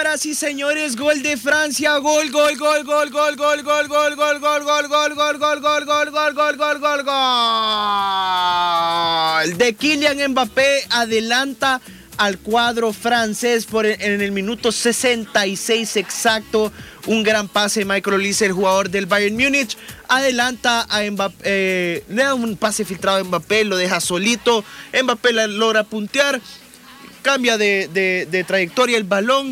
Señoras y señores, gol de Francia, gol. De Kylian Mbappé adelanta al cuadro francés en el minuto 66 exacto. Un gran pase de Michael Olise, el jugador del Bayern Múnich. Adelanta a Mbappé, le da un pase filtrado a Mbappé, lo deja solito. Mbappé logra puntear, cambia de trayectoria el balón